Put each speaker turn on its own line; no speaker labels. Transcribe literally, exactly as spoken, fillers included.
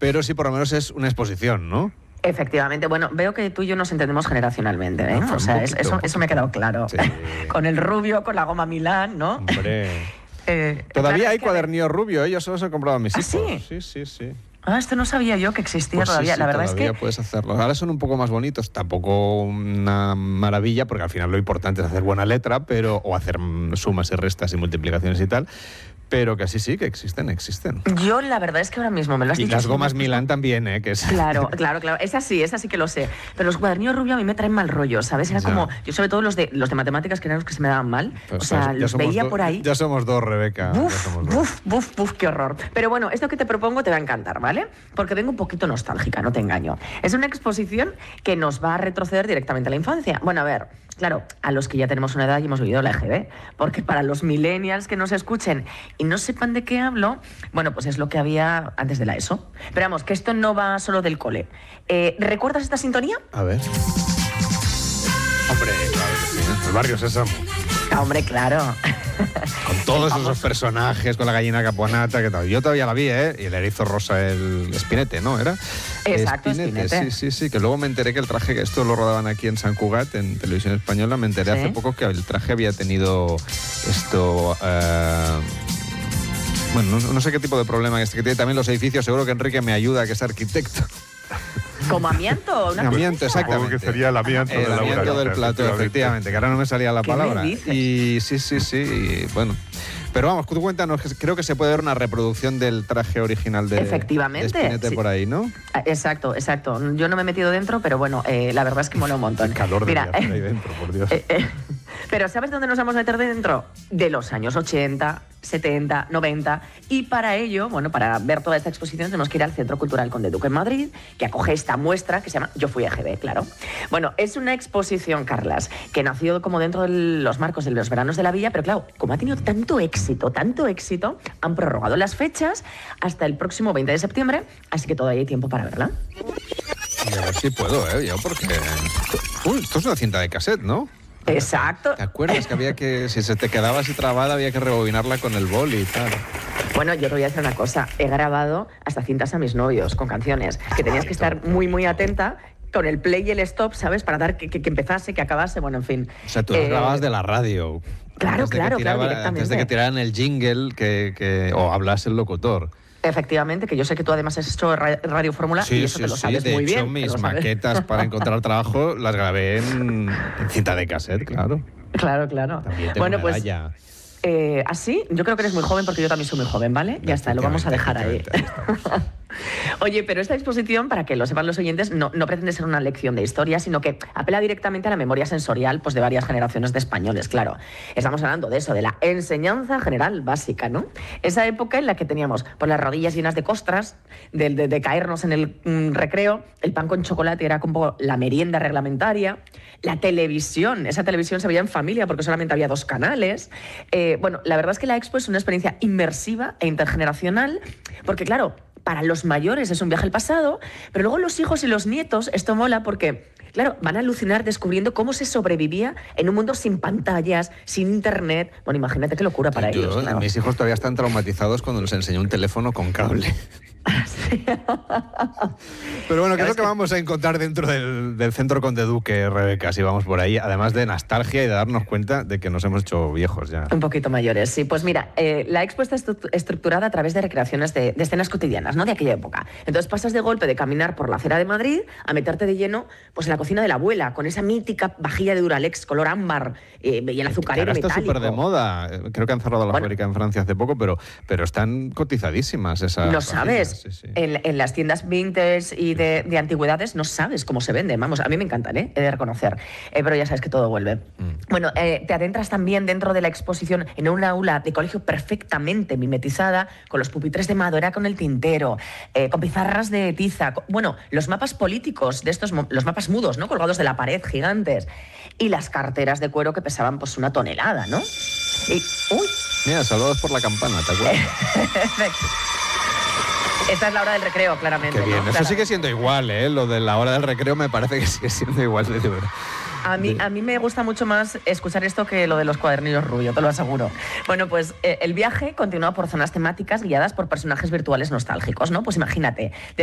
pero sí por lo menos es una exposición, ¿no?
Efectivamente. Bueno, veo que tú y yo nos entendemos generacionalmente, ¿eh?
No,
o sea,
poquito,
es, eso, eso me ha quedado claro.
Sí.
Con el rubio, con la goma Milán, ¿no?
Hombre.
eh,
Todavía
claro,
hay
es que
cuadernillo rubio, ¿eh? Yo solo se he comprado a mis
¿Ah,
hijos.
sí?
Sí, sí, sí.
Ah, esto no sabía yo que existía
Pues
todavía.
sí, sí,
la verdad
todavía
es que...
puedes hacerlo. Ahora son un poco más bonitos, tampoco una maravilla, porque al final lo importante es hacer buena letra, pero o hacer sumas y restas y multiplicaciones y tal. Pero que así sí, que existen, existen.
Yo la verdad es que ahora mismo me lo has
Y
dicho.
las
así,
gomas
me has puesto-
Milán también, ¿eh? Que es...
Claro, claro, claro. Esa sí, esa sí que lo sé. Pero los cuadernillos rubios a mí me traen mal rollo, ¿sabes? Era
Ya.
como... Yo sobre todo los de, los de matemáticas, que eran los que se me daban mal.
Pues
o sea,
ya
los
somos
veía
do-
por ahí.
Ya somos dos, Rebeca. ya
Buf,
somos dos.
buf, buf, buf, qué horror. Pero bueno, esto que te propongo te va a encantar, ¿vale? Porque vengo un poquito nostálgica, no te engaño. Es una exposición que nos va a retroceder directamente a la infancia. Bueno, a ver, claro, a los que ya tenemos una edad y hemos vivido la E G B, porque para los millennials que nos escuchen y no sepan de qué hablo, bueno, pues es lo que había antes de la ESO. Pero vamos, que esto no va solo del cole. Eh, ¿Recuerdas esta sintonía?
A ver. Hombre, claro que sí, ¿eh? El barrio Sésamo.
Ah, hombre, claro.
Con todos
El
esos
famoso-
personajes, con la gallina caponata, que tal. Yo todavía la vi, ¿eh? Y el erizo rosa, el Espinete, ¿no? ¿Era?
Exacto, Espinete.
Sí, sí, sí. Que luego me enteré que el traje, que esto lo rodaban aquí en San Cugat, en Televisión Española, me enteré
Sí.
hace poco que el traje había tenido esto... eh, bueno, no, no sé qué tipo de problema es que tiene también los edificios. Seguro que Enrique me ayuda, que es arquitecto.
¿Como amianto? Una
Amianto,
cosa.
exactamente.
Supongo que sería el amianto
El
de la
amianto
obra,
del plato,
efectivamente.
efectivamente, que ahora no me salía la
¿Qué me
palabra.
dices?
Y sí, sí, sí, y bueno. Pero vamos, tú cuéntanos, que creo que se puede ver una reproducción del traje original de,
Efectivamente,
de Espinete
sí.
por ahí, ¿no?
Ah, Exacto, exacto. Yo no me he metido dentro, pero bueno, eh, la verdad es que mola un montón.
El calor de
Mira,
hacer ahí dentro, por Dios.
eh, eh, pero ¿sabes dónde nos vamos a meter dentro? De los años ochenta, setenta, noventa. Y para ello, bueno, para ver toda esta exposición tenemos que ir al Centro Cultural Conde Duque en Madrid, que acoge esta muestra que se llama Yo fui E G B, claro. Bueno, es una exposición, Carlas, que nació como dentro de los marcos de los veranos de la villa, pero claro, como ha tenido tanto éxito, tanto éxito, han prorrogado las fechas hasta el próximo veinte de septiembre, así que todavía hay tiempo para verla.
Y a ver si puedo, ¿eh? Yo porque... Uy, esto es una cinta de cassette, ¿no?
Exacto.
¿Te acuerdas que había que, si se te quedaba así trabada, había que rebobinarla con el boli y tal?
Bueno, yo te voy a decir una cosa. He grabado hasta cintas a mis novios con canciones, que tenías que estar muy, muy atenta con el play y el stop, ¿sabes? Para dar que, que, que empezase, que acabase, bueno, en fin.
O sea, tú las
Eh,
grababas de la radio.
Claro,
Antes de que
claro, claro,
tiraba-
directamente.
Antes de que tiraran el jingle que, que, o hablase el locutor.
Efectivamente, que yo sé que tú además has hecho ra- Radio Fórmula y eso te lo sabes
de
muy
hecho,
bien. te
mis
lo sabes.
maquetas para encontrar trabajo las grabé en, en cinta de cassette, claro.
Claro, claro.
También tengo
Bueno, pues
medalla.
eh, así, yo creo que eres muy joven porque yo también soy muy joven, ¿vale? Ya está, lo vamos a dejar ahí.
Efectivamente,
Oye, pero esta exposición, para que lo sepan los oyentes, no, no pretende ser una lección de historia, sino que apela directamente a la memoria sensorial pues, de varias generaciones de españoles, claro. Estamos hablando de eso, de la enseñanza general básica, ¿no? Esa época en la que teníamos pues, las rodillas llenas de costras, de, de, de caernos en el mm, recreo, el pan con chocolate era como la merienda reglamentaria, la televisión, esa televisión se veía en familia porque solamente había dos canales. Eh, bueno, la verdad es que la expo es una experiencia inmersiva e intergeneracional, porque claro, para los mayores es un viaje al pasado, pero luego los hijos y los nietos, esto mola porque, claro, van a alucinar descubriendo cómo se sobrevivía en un mundo sin pantallas, sin internet. Bueno, imagínate qué locura para
Yo-
ellos. Claro.
Mis hijos todavía están traumatizados cuando les enseñó un teléfono con cable.
Sí.
Pero bueno, ¿qué es
Claro,
lo
es
que
que-
vamos a encontrar dentro del, del Centro Conde Duque, Rebeca, si vamos por ahí? Además de nostalgia y de darnos cuenta de que nos hemos hecho viejos ya.
Un poquito mayores, sí. Pues mira, eh, la expo está estru- estructurada a través de recreaciones de, de escenas cotidianas, ¿no? De aquella época. Entonces pasas de golpe de caminar por la acera de Madrid a meterte de lleno pues, en la cocina de la abuela, con esa mítica vajilla de Duralex color ámbar eh, y el
Que
azucarero
ahora está
metálico.
súper de moda. Eh, Creo que han cerrado la
Bueno.
fábrica en Francia hace poco, pero, pero están cotizadísimas esas.
No
vajillas,
sabes,
sí, sí.
En, en las tiendas vintage y de, de antigüedades no sabes cómo se venden. Vamos, a mí me encantan, ¿eh? He de reconocer. Eh, pero ya sabes que todo vuelve.
Mm.
Bueno, eh, te adentras también dentro de la exposición en una aula de colegio perfectamente mimetizada, con los pupitres de madera con el tintero, eh, con pizarras de tiza. co- Bueno, los mapas políticos de estos, mo- los mapas mudos, ¿no? Colgados de la pared, gigantes. Y las carteras de cuero que pesaban pues una tonelada, ¿no? Y, uy,
Mira, saludos por la campana, ¿te acuerdas?
esta es la hora del recreo, claramente.
Qué bien.
¿no?
Eso
Clara-
sigue siendo igual, ¿eh? Lo de la hora del recreo me parece que sigue siendo igual de verdad.
A mí, a mí me gusta mucho más escuchar esto que lo de los cuadernillos rubios, te lo aseguro. Bueno, pues eh, el viaje continúa por zonas temáticas guiadas por personajes virtuales nostálgicos, ¿no? Pues imagínate,